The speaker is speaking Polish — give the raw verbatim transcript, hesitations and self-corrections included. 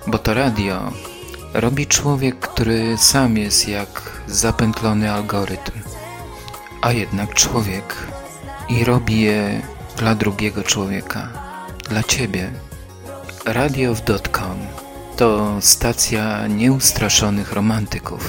Bo to radio robi człowiek, który sam jest jak zapętlony algorytm, a jednak człowiek i robi je dla drugiego człowieka, dla ciebie. radiow kropka com to stacja nieustraszonych romantyków.